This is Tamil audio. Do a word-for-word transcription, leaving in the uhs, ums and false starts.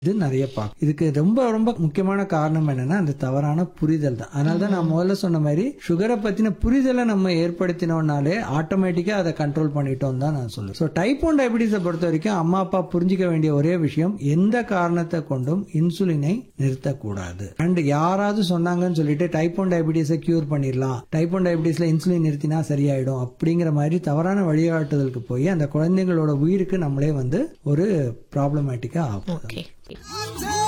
இது நிறைய பார்க்கும். இதுக்கு ரொம்ப ரொம்ப முக்கியமான காரணம் என்னன்னா அந்த தவறான புரிதல் தான். அதனாலதான் நான் முதல்ல சொன்ன மாதிரி சுகரை பத்தின புரிதலை நம்ம ஏற்படுத்தினோம்னாலே ஆட்டோமேட்டிக்கா அதை கண்ட்ரோல் பண்ணிட்டோம் தான் நான் சொல்லுவேன். ஸோ டைப் ஒன் டயபிட்டிஸை பொறுத்த வரைக்கும் அம்மா அப்பா புரிஞ்சிக்க வேண்டிய ஒரே விஷயம், எந்த காரணத்தை கொண்டும் இன்சுலினை நிறுத்தக்கூடாது. அண்ட் யாராவது சொன்னாங்கன்னு சொல்லிட்டு டைப் ஒன் டயபிட்டிஸை கியூர் பண்ணிடலாம், டைப் ஒன் டயபிட்டிஸ்ல இன்சுலின் நிறுத்தினா சரியாயிடும் அப்படிங்கிற மாதிரி தவறான வழிகாட்டுதலுக்கு போய் அந்த குழந்தைங்களோட உயிருக்கு நம்மளே வந்து ஒரு ப்ராப்ளமேட்டிக்கா ஆகும்.